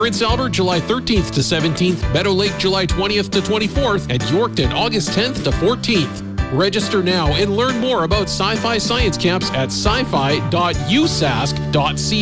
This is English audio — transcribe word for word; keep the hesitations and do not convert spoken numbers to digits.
Prince Albert, July thirteenth to seventeenth, Meadow Lake, July twentieth to twenty-fourth, and Yorkton, August tenth to fourteenth. Register now and learn more about Sci-Fi Science Camps at sci fi dot u sask dot c a.